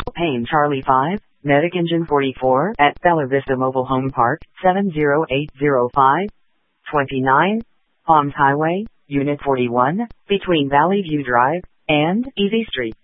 Payne Charlie 5, Medic Engine 44 at Bella Vista Mobile Home Park, 70805, 29, Palms Highway, Unit 41, between Valley View Drive and Easy Street.